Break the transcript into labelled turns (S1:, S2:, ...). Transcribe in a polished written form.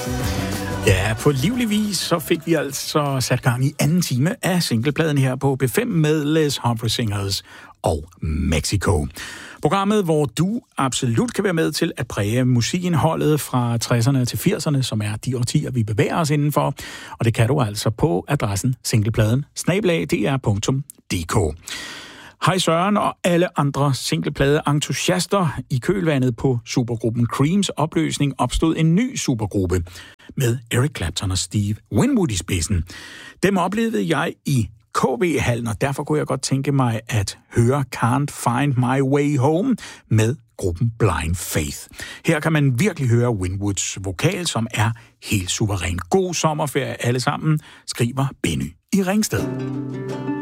S1: Ja, på livlig vis så fik vi altså sat gang i anden time af singlepladen her på B5 med Les Humphrey Singers og Mexico. Programmet, hvor du absolut kan være med til at præge musikindholdet fra 60'erne til 80'erne, som er de årtier, vi bevæger os indenfor. Og det kan du altså på adressen singlepladen@dr.dk. Hej Søren og alle andre singleplade-entusiaster. I kølvandet på supergruppen Creams opløsning opstod en ny supergruppe med Eric Clapton og Steve Winwood i spidsen. Dem oplevede jeg i KV-hallen, og derfor kunne jeg godt tænke mig at høre Can't Find My Way Home med gruppen Blind Faith. Her kan man virkelig høre Winwoods vokal, som er helt suveræn. God sommerferie alle sammen, skriver Benny i Ringsted.